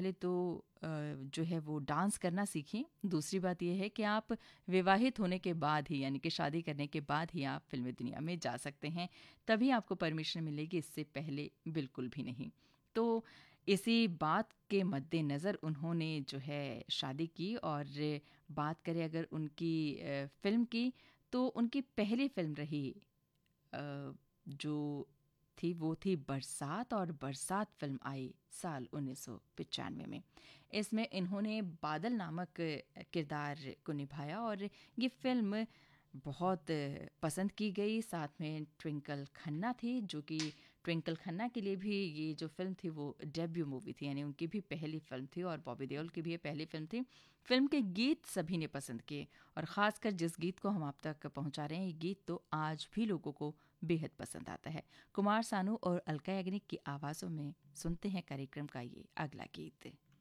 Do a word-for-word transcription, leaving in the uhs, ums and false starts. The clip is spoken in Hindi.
पहले तो अ, जो है वो डांस करना सीखें। दूसरी बात ये है कि आप विवाहित होने के बाद ही, यानी कि शादी करने के बाद ही आप फिल्मी दुनिया में जा सकते हैं, तभी आपको परमिशन मिलेगी, इससे पहले बिल्कुल भी नहीं। तो इसी बात के मद्देनज़र उन्होंने जो है शादी की। और बात करें अगर उनकी अ, फ़िल्म की, तो उनकी पहली फ़िल्म रही अ, जो थी वो थी बरसात, और बरसात फ़िल्म आई साल उन्नीस सौ पचानवे में। इसमें इन्होंने बादल नामक किरदार को निभाया और ये फ़िल्म बहुत पसंद की गई। साथ में ट्विंकल खन्ना थी, जो कि ट्विंकल खन्ना के लिए भी ये जो फ़िल्म थी वो डेब्यू मूवी थी, यानी उनकी भी पहली फ़िल्म थी, और बॉबी देओल की भी ये पहली फ़िल्म थी। फ़िल्म के गीत सभी ने पसंद किए, और ख़ासकर जिस गीत को हम आप तक पहुंचा रहे हैं, ये गीत तो आज भी लोगों को बेहद पसंद आता है। कुमार सानू और अलका याग्निक की आवाज़ों में सुनते हैं कार्यक्रम का ये अगला गीत।